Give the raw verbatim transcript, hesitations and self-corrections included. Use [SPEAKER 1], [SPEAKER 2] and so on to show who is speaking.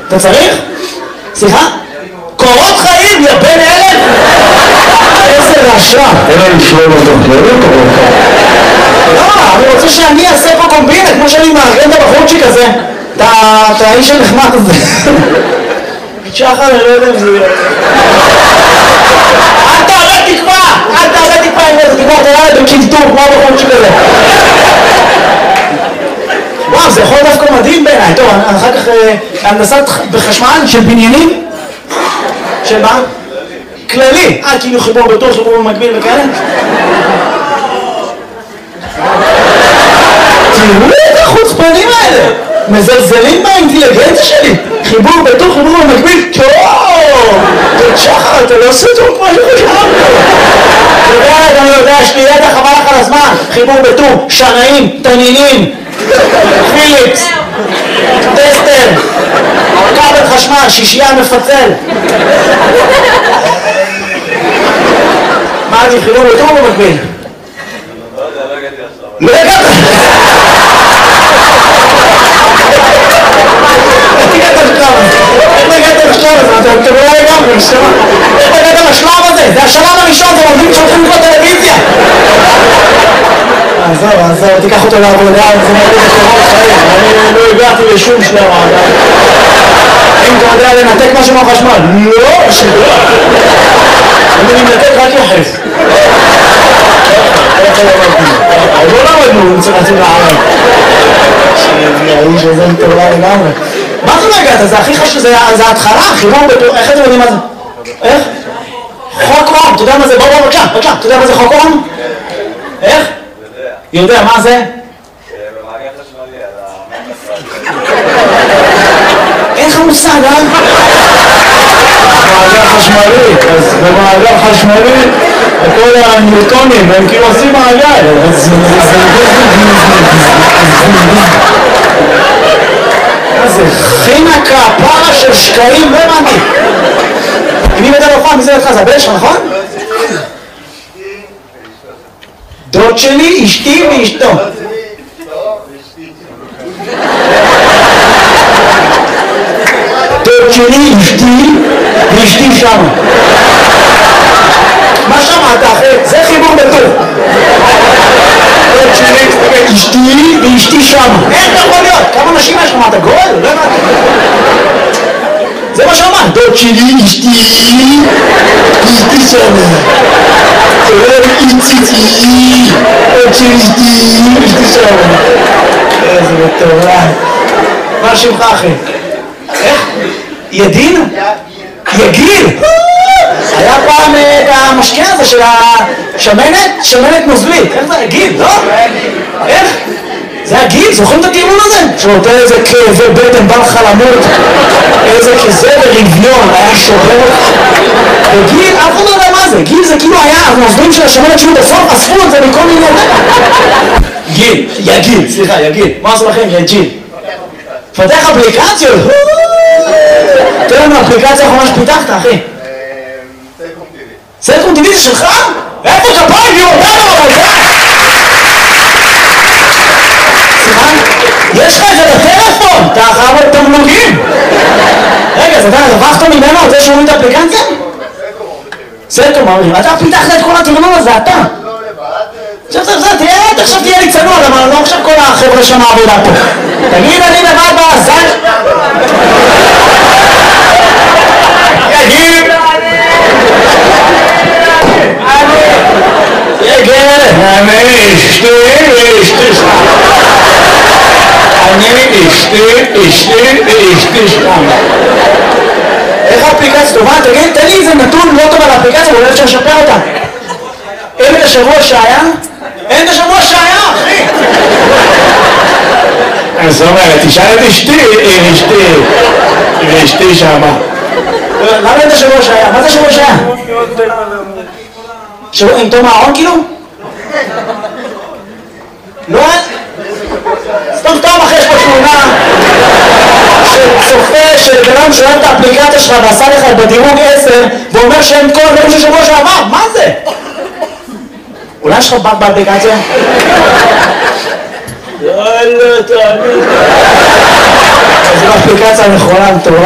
[SPEAKER 1] אתה צריך? סליחה? קורות חיים, יא בן אלף? איזה רשע.
[SPEAKER 2] אין לי לשלול אותו, לא יודע קורות חיים.
[SPEAKER 1] לא, אני רוצה שאני אעשה פה קומבינה, כמו שאני מארגן את הבחורצ'יק הזה. את האיש הנחמד הזה. שחר, אני לא יודע אם זה... אל תעלה תקווה! אל תעלה תקווה עם איזה תקווה, תראה לי בקינטור, כמו הבחורצ'יק הזה. וואו, זה יכול דווקא מדהים בעיניי. טוב, אחר כך הנדסת בחשמל של בניינים? של מה? כללי. אה, כאילו חיבור בטוח, חיבור במקביל וכאלה? תראו את החוצפנים האלה! מזלזלים באינטליגנציה שלי! חיבור בטוח, חיבור במקביל, טוב! שחר, אתה לא עושה טוב כמו שחשבנו! אתה יודע, אני יודע, יש לי ידע חבל לך על הזמן! חיבור בטוח, שנאים, תנינים, פיליפס, טסטר, כבל חשמל, שישייה מפצל. מה זה חיבור בטוח במקביל? לא הגעת! איך הגעת לשלב הזה? איך הגעת לשלב הזה? אתה לא לגמרי, נשמע. איך הגעת לשלב הזה? זה השלב הראשון, זה עובדים שהולכים לקרוא טלוויזיה. עזוב, עזוב, תיקח אותו לעבודה, זה מראה בקורות חיים. אני לא הגעתי לשום שלב עדיין. אם אתה יודע לנתק משהו מהחשמל, לא, שגרה. אני מנתק רק יחס. עוד לא למדנו, אני צריך לערב. האיש הזה מטורלל לגמרי. מה זה לא הגעת? זה הכי חשוב, זה ההתחלה, חיבור בטוח, איך אתם יודעים מה זה? איך? חוק אום, אתה יודע מה זה? בוא בוא בבקשה, בבקשה, אתה יודע מה זה חוק אום? איך? יודע, מה זה?
[SPEAKER 3] במעגל חשמלי, על
[SPEAKER 1] אין לך מושג, אה?
[SPEAKER 2] מעגל חשמלי, אז במעגל חשמלי כל הניוטונים הם כאילו עושים מעגל, אז
[SPEAKER 1] מה זה? חינקה, פרה של שקעים, לא הבנתי. מי מדבר לך? מי זה לך? זה הבן שלך, נכון? דוד שלי, אשתי ואשתו. דוד שלי, אשתי ואשתי שמה. מה שמעת אחי? זה חיבור בטוב. דוד שלי, אשתי ואשתי שמה. איך אתה יכול להיות? כמה נשים יש לך? מה אתה גואל? לא הבנתי. זה מה שאמרת. דוד שלי, אשתי ואשתי שמה. איציצי, עוד שלישתי, אשתי שם. איזה מטורף. מה שמך אחי? איך? ידין? יגיל? היה פעם את המשקה הזה של השמנת, שמנת נוזלית. איך זה? יגיל, לא? איך? זה הגיל, זוכרים את הטיעון הזה? שנותן איזה כאבי בטן, בא לך למות, איזה כזה ורביון, היה שובר. וגיל, אף אחד לא יודע מה זה, גיל זה כאילו היה הנוזלים של השמנת שהוא בסוף, אספו את זה מכל מיני... גיל, יא גיל, סליחה, יא גיל, מה עושה לכם, יא ג'יל? פתח אפליקציות? תראה לנו אפליקציה האחרונה שפיתחת, אחי.
[SPEAKER 3] סלקום טיווי.
[SPEAKER 1] סלקום טיווי זה שלך? איפה כפיים, יו, אותנו, אבל זה? יש לך את זה בטלפון, אתה חייב את תמלוגים. רגע, אז אתה רווחת ממנו על זה שהוא את האפליקציה? סלקום אומרים, אתה פיתחת את כל התרנון הזה, אתה. עכשיו, עכשיו, עכשיו, תראה, עכשיו תהיה לי צנוע, למה לא עכשיו כל החבר'ה שם העבודה פה. תגיד, אני לבד בעזר. יגיד. יגיד.
[SPEAKER 2] אני אשתי ואשתי שם. אני אשתי, אשתי ואשתי שם.
[SPEAKER 1] איך האפליקציה טובה? תגיד, תן לי איזה נתון לא טוב על האפליקציה, ואולי אפשר לשפר אותה. אין את השבוע שהיה? אין את השבוע שהיה, אחי!
[SPEAKER 2] זאת אומרת, תשאל את אשתי, אשתי, ואשתי שמה.
[SPEAKER 1] למה אין את השבוע שהיה? מה זה השבוע שהיה? עם תום הארון כאילו? לא אין? סתם תום אחרי יש פה תמונה שצופה של בנם שואל את האפליקציה שלך ועשה לך בדירוג עשר ואומר שאין כל הדברים של שבוע שעבר, מה זה? אולי יש לך בת באפליקציה? יאללה, תאמין. זו האפליקציה הנכונה, מטורף.